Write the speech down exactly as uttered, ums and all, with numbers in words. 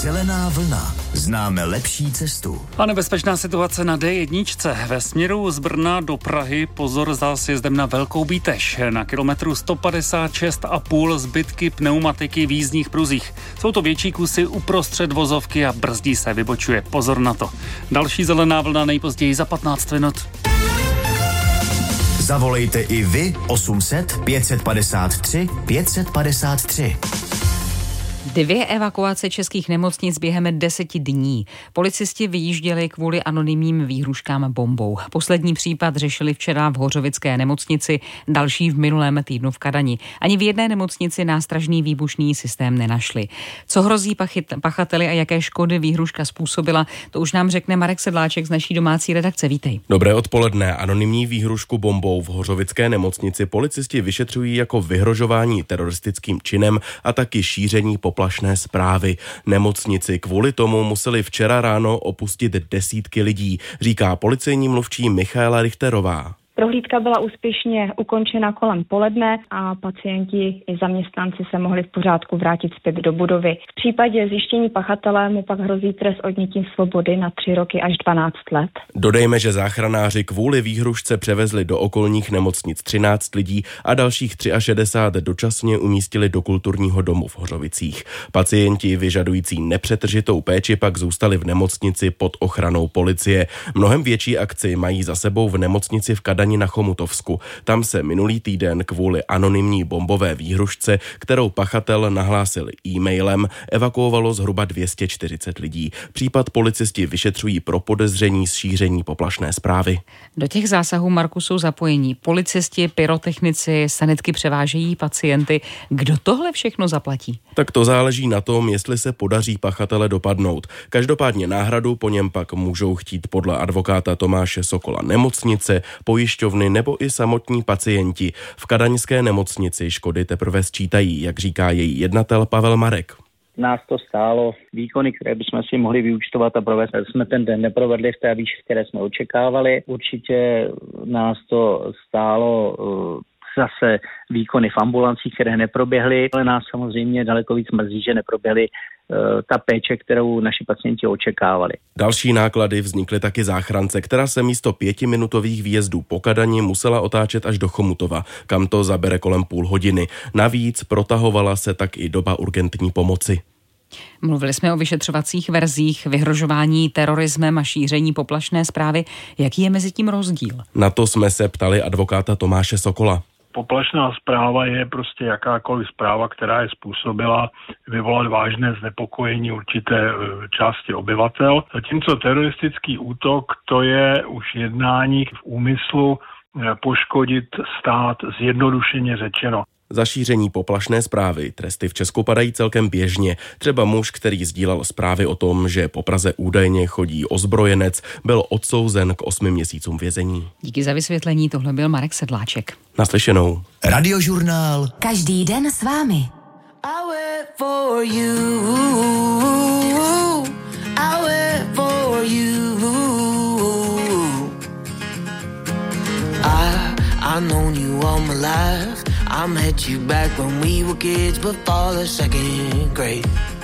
Zelená vlna. Známe lepší cestu. A nebezpečná situace na D jedna ve směru z Brna do Prahy. Pozor za sjezdem na Velkou Bíteš. Na kilometru sto padesát šest a půl zbytky pneumatiky v jízdních pruzích. Jsou to větší kusy uprostřed vozovky a brzdí se, vybočuje. Pozor na to. Další zelená vlna nejpozději za patnáct minut. Zavolejte i vy osm set pět padesát tři pět padesát tři. Dvě evakuace českých nemocnic během deseti dní. Policisti vyjížděli kvůli anonymním výhruškám bombou. Poslední případ řešili včera v Hořovické nemocnici, další v minulém týdnu v Kadani. Ani v jedné nemocnici nástražný výbušný systém nenašli. Co hrozí pachit, pachateli a jaké škody výhruška způsobila, to už nám řekne Marek Sedláček z naší domácí redakce. Vítej. Dobré odpoledne. Anonymní výhrušku bombou v Hořovické nemocnici policisti vyšetřují jako vyhrožování teroristickým činem a taky šíření poplašné zprávy. Nemocnici kvůli tomu museli včera ráno opustit desítky lidí, říká policejní mluvčí Michaela Richterová. Prohlídka byla úspěšně ukončena kolem poledne a pacienti i zaměstnanci se mohli v pořádku vrátit zpět do budovy. V případě zjištění pachatele mu pak hrozí trest odnětí svobody na tři roky až dvanáct let. Dodejme, že záchranáři kvůli výhrušce převezli do okolních nemocnic třináct lidí a dalších šedesát tři dočasně umístili do kulturního domu v Hořovicích. Pacienti vyžadující nepřetržitou péči pak zůstali v nemocnici pod ochranou policie. Mnohem větší akci mají za sebou v nemocnici v Kadani na Chomutovsku. Tam se minulý týden kvůli anonymní bombové výhrušce, kterou pachatel nahlásil e-mailem, evakuovalo zhruba dvě stě čtyřicet lidí. Případ policisti vyšetřují pro podezření z šíření poplašné zprávy. Do těch zásahů, Marku, jsou zapojení policisti, pyrotechnici, sanitky převážejí pacienty. Kdo tohle všechno zaplatí? Tak to záleží na tom, jestli se podaří pachatele dopadnout. Každopádně náhradu po něm pak můžou chtít podle advokáta Tomáše Sokola nemocnice, pojišťovny nebo i samotní pacienti. V kadaňské nemocnici škody teprve sčítají, jak říká její jednatel Pavel Marek. Nás to stálo výkony, které bychom si mohli vyúčtovat a provést. Jsme ten den neprovedli v té výši, které jsme očekávali. Určitě nás to stálo uh, zase výkony v ambulancích, které neproběhly, ale nás samozřejmě daleko víc mrzí, že neproběhly ta péče, kterou naši pacienti očekávali. Další náklady vznikly taky záchrance, která se místo pětiminutových výjezdů po Kadani musela otáčet až do Chomutova, kam to zabere kolem půl hodiny. Navíc protahovala se tak i doba urgentní pomoci. Mluvili jsme o vyšetřovacích verzích, vyhrožování terorismem a šíření poplašné zprávy. Jaký je mezi tím rozdíl? Na to jsme se ptali advokáta Tomáše Sokola. Poplašná zpráva je prostě jakákoliv zpráva, která je způsobila vyvolat vážné znepokojení určité části obyvatel. Zatímco teroristický útok, to je už jednání v úmyslu poškodit stát, zjednodušeně řečeno. Za šíření poplašné zprávy tresty v Česku padají celkem běžně. Třeba muž, který sdílel zprávy o tom, že po Praze údajně chodí ozbrojenec, byl odsouzen k osmi měsícům vězení. Díky za vysvětlení, tohle byl Marek Sedláček. Naslyšenou. Radiožurnál. Každý den s vámi. I wait for you. I wait for you. I, I known you all my life. I met you back when we were kids before the second grade.